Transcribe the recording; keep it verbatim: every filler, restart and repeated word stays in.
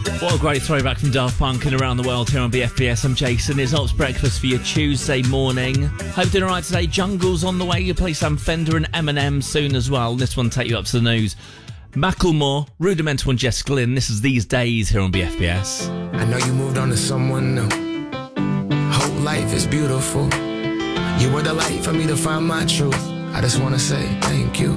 What a great throwback from Daft Punk and Around the World here on B F B S. I'm Jason. It's Ops Breakfast for your Tuesday morning. Hope doing alright today. Jungle's on the way. You play some Fender and Eminem soon as well. This one take you up to the news. Macklemore, Rudimental and Jess Glynn. This is These Days here on B F B S. I know you moved on to someone new. Whole life is beautiful. You were the light for me to find my truth. I just want to say thank you.